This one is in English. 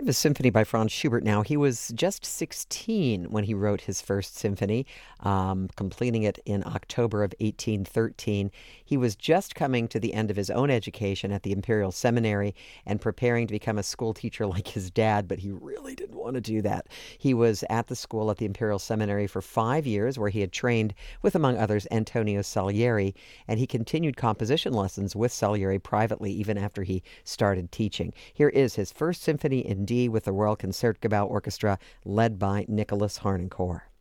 of a symphony by Franz Schubert now. He was just 16 when he wrote his first symphony, completing it in October of 1813. He was just coming to the end of his own education at the Imperial Seminary and preparing to become a school teacher like his dad, but he really didn't want to do that. He was at the school at the Imperial Seminary for 5 years, where he had trained with, among others, Antonio Salieri, and he continued composition lessons with Salieri privately even after he started teaching. Here is his first symphony in D with the Royal Concertgebouw Orchestra, led by Nicholas Harnoncourt.